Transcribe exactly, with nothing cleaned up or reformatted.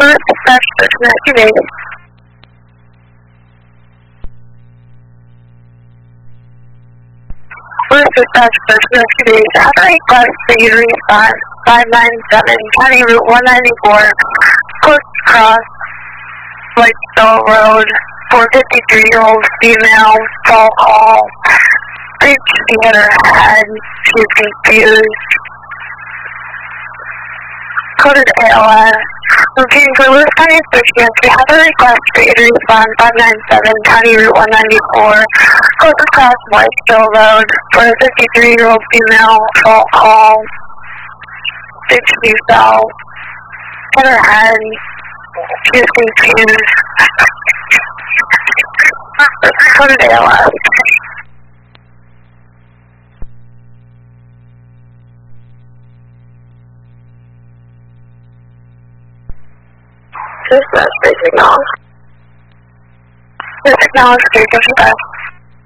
First dispatch person activated. First dispatch person activated. I have a request for you to respond five nine seven County Route one ninety-four, Coast Cross, Whitestone Road, for a fifty-three-year-old female, phone call. Think she hit her head. She's confused. Coded A L S. Repeating for Lewis County Associates, we have a request for you to respond five nine seven County Route one ninety-four, Coast Cross, Whitestone Road, for a fifty-three-year-old female, phone call. Think she fell. Hit her head. She's confused. Coded A L S. This is basic knowledge. Basic knowledge, basic knowledge.